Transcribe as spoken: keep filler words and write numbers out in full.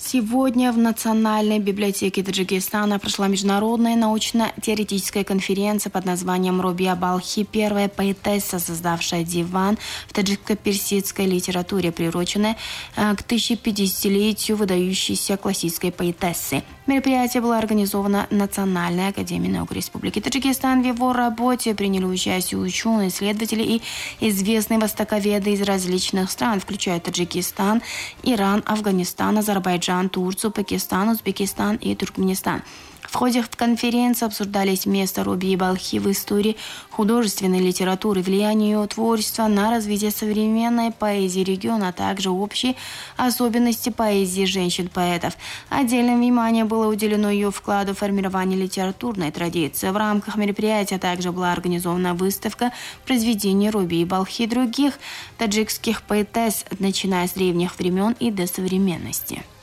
Сегодня в Национальной библиотеке Таджикистана прошла международная научно-теоретическая конференция под названием «Робия Балхи», первая поэтесса, создавшая диван в таджико-персидской литературе, приуроченная к тысячепятидесятилетию выдающейся классической поэтессы. Мероприятие было организовано Национальной академией наук Республики Таджикистан. В его работе приняли участие ученые, исследователи и известные востоковеды из различных стран, включая Таджикистан, Иран, Афганистан, Азербайджан, Турцию, Пакистан, Узбекистан и Туркменистан. В ходе конференции обсуждались место Робии Балхи в истории художественной литературы, влияние ее творчества на развитие современной поэзии региона, а также общие особенности поэзии женщин-поэтов. Отдельное внимание было уделено ее вкладу в формирование литературной традиции. В рамках мероприятия также была организована выставка произведений Робии Балхи и других таджикских поэтесс, начиная с древних времен и до современности.